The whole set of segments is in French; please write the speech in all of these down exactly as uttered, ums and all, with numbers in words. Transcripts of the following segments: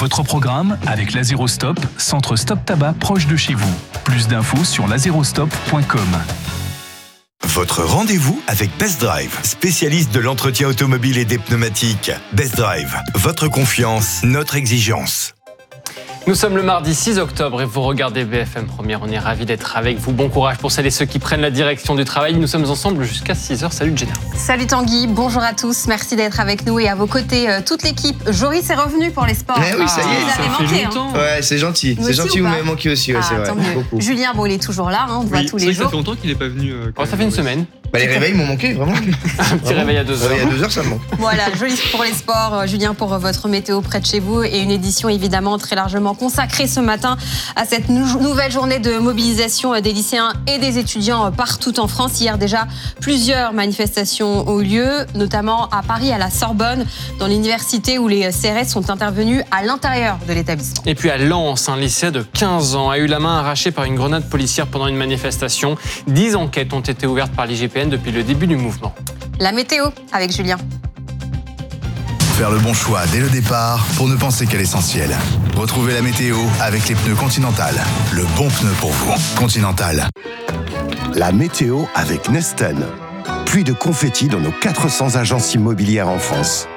Votre programme avec Lazerostop, centre stop tabac proche de chez vous. Plus d'infos sur lazerostop point com. Votre rendez-vous avec Best Drive, spécialiste de l'entretien automobile et des pneumatiques. Best Drive, votre confiance, notre exigence. Nous sommes le mardi six octobre et vous regardez B F M Première. On est ravis d'être avec vous. Bon courage pour celles et ceux qui prennent la direction du travail. Nous sommes ensemble jusqu'à six heures. Salut Jenna. Salut Tanguy, bonjour à tous. Merci d'être avec nous et à vos côtés, euh, toute l'équipe. Joris est revenu pour les sports. Eh oui, ça y est. Vous avez manqué. Hein. Ouais, c'est gentil. Nous c'est aussi gentil, ou vous pas m'avez manqué aussi. Ouais, ah, c'est vrai. Beaucoup. Julien, bon, il est toujours là. Hein, on voit oui, tous c'est les vrai jours. Ça fait longtemps qu'il n'est pas venu. Euh, oh, ça fait une semaine. Bah, les réveils m'ont manqué, vraiment. Un petit réveil à deux heures. Ouais, à deux heures, ça me manque. Voilà, Jolis pour les sports. Julien pour votre météo près de chez vous. Et une édition évidemment très largement consacrée ce matin à cette nou- nouvelle journée de mobilisation des lycéens et des étudiants partout en France. Hier déjà, plusieurs manifestations ont eu lieu, notamment à Paris, à la Sorbonne, dans l'université où les C R S sont intervenus à l'intérieur de l'établissement. Et puis à Lens, un lycéen de quinze ans a eu la main arrachée par une grenade policière pendant une manifestation. Dix enquêtes ont été ouvertes par l'I G P N depuis le début du mouvement. La météo avec Julien. Faire le bon choix dès le départ pour ne penser qu'à l'essentiel. Retrouvez la météo avec les pneus Continental. Le bon pneu pour vous. Continental. La météo avec Nesten. Pluie de confettis dans nos quatre cents agences immobilières en France.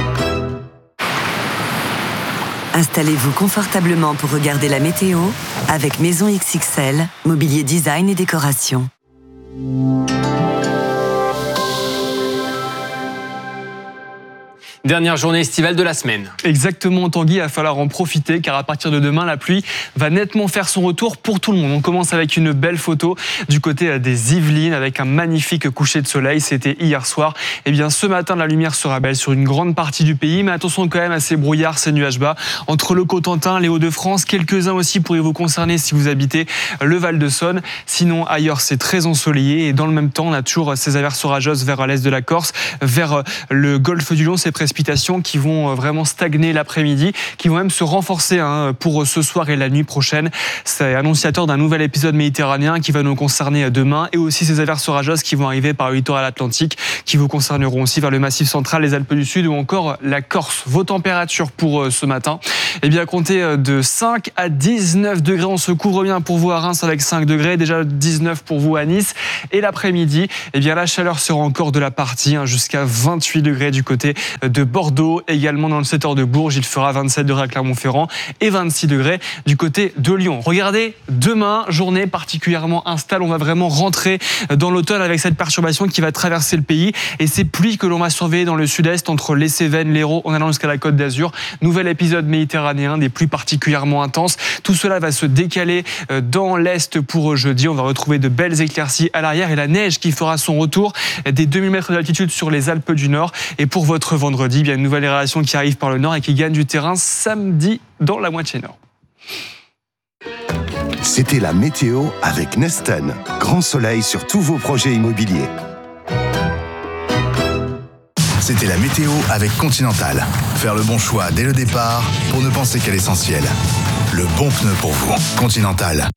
Installez-vous confortablement pour regarder la météo avec Maison X X L, mobilier design et décoration. Dernière journée estivale de la semaine. Exactement, Tanguy, il va falloir en profiter car à partir de demain, la pluie va nettement faire son retour pour tout le monde. On commence avec une belle photo du côté des Yvelines avec un magnifique coucher de soleil. C'était hier soir. Et bien, ce matin, la lumière sera belle sur une grande partie du pays, mais attention quand même à ces brouillards, ces nuages bas entre le Cotentin, les Hauts-de-France. Quelques-uns aussi pourraient vous concerner si vous habitez le Val-de-Saône. Sinon, ailleurs, c'est très ensoleillé et dans le même temps, on a toujours ces averses orageuses vers l'est de la Corse, vers le golfe du Lion, ces précipitations qui vont vraiment stagner l'après-midi, qui vont même se renforcer hein, pour ce soir et la nuit prochaine. C'est annonciateur d'un nouvel épisode méditerranéen qui va nous concerner demain et aussi ces averses orageuses qui vont arriver par le littoral atlantique, qui vous concerneront aussi vers le Massif central, les Alpes du Sud ou encore la Corse. Vos températures pour ce matin, eh bien, comptez de cinq à dix-neuf degrés. On se couvre bien pour vous à Reims avec cinq degrés, déjà dix-neuf pour vous à Nice. Et l'après-midi, eh bien, la chaleur sera encore de la partie hein, jusqu'à vingt-huit degrés du côté de Bordeaux, également dans le secteur de Bourges, il fera vingt-sept degrés à Clermont-Ferrand et vingt-six degrés du côté de Lyon. Regardez, demain, journée particulièrement instable, on va vraiment rentrer dans l'automne avec cette perturbation qui va traverser le pays et ces pluies que l'on va surveiller dans le sud-est entre les Cévennes, l'Hérault, en allant jusqu'à la Côte d'Azur. Nouvel épisode méditerranéen, des pluies particulièrement intenses. Tout cela va se décaler dans l'est pour jeudi. On va retrouver de belles éclaircies à l'arrière et la neige qui fera son retour des deux mille mètres d'altitude sur les Alpes du Nord. Et pour votre vendredi, bien une nouvelle aération qui arrive par le nord et qui gagne du terrain samedi dans la moitié nord. C'était la météo avec Nesten. Grand soleil sur tous vos projets immobiliers. C'était la météo avec Continental. Faire le bon choix dès le départ pour ne penser qu'à l'essentiel. Le bon pneu pour vous. Continental.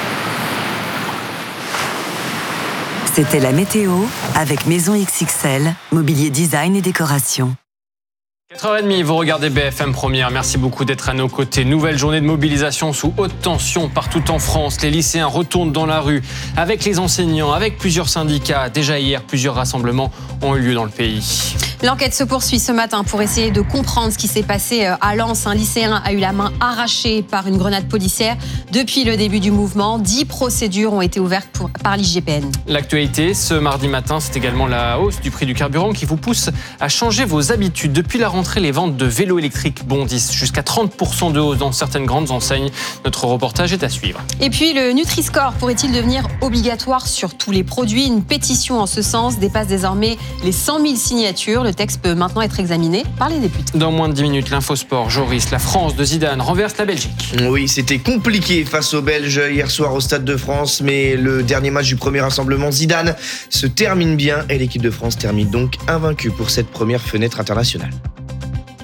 C'était la météo avec Maison X X L, mobilier design et décoration. quatre heures trente, vous regardez B F M Première. Merci beaucoup d'être à nos côtés. Nouvelle journée de mobilisation sous haute tension partout en France. Les lycéens retournent dans la rue avec les enseignants, avec plusieurs syndicats. Déjà hier, plusieurs rassemblements ont eu lieu dans le pays. L'enquête se poursuit ce matin pour essayer de comprendre ce qui s'est passé à Lens. Un lycéen a eu la main arrachée par une grenade policière. Depuis le début du mouvement, dix procédures ont été ouvertes pour, par l'I G P N. L'actualité, ce mardi matin, c'est également la hausse du prix du carburant qui vous pousse à changer vos habitudes. Depuis la rentrée, les ventes de vélos électriques bondissent jusqu'à trente pour cent de hausse dans certaines grandes enseignes. Notre reportage est à suivre. Et puis, le Nutri-Score pourrait-il devenir obligatoire sur tous les produits ? Une pétition en ce sens dépasse désormais les cent mille signatures. Le texte peut maintenant être examiné par les députés. Dans moins de dix minutes, l'infosport, Joris, la France de Zidane renverse la Belgique. Oui, c'était compliqué face aux Belges hier soir au Stade de France, mais le dernier match du premier rassemblement Zidane se termine bien et l'équipe de France termine donc invaincue pour cette première fenêtre internationale.